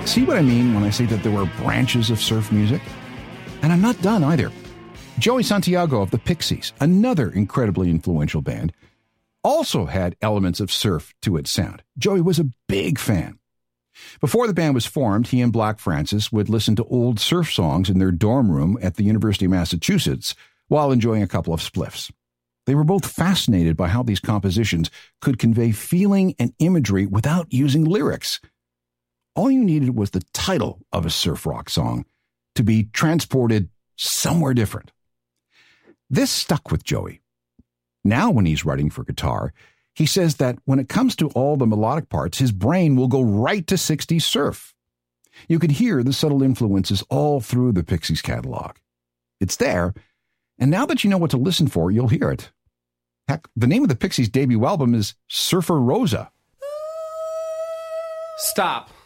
See what I mean when I say that there were branches of surf music? And I'm not done either. Joey Santiago of the Pixies, another incredibly influential band, also had elements of surf to its sound. Joey was a big fan. Before the band was formed, he and Black Francis would listen to old surf songs in their dorm room at the University of Massachusetts while enjoying a couple of spliffs. They were both fascinated by how these compositions could convey feeling and imagery without using lyrics. All you needed was the title of a surf rock song to be transported somewhere different. This stuck with Joey. Now when he's writing for guitar, he says that when it comes to all the melodic parts, his brain will go right to 60s surf. You could hear the subtle influences all through the Pixies catalog. It's there, and now that you know what to listen for, you'll hear it. Heck, the name of the Pixies' debut album is Surfer Rosa. Stop.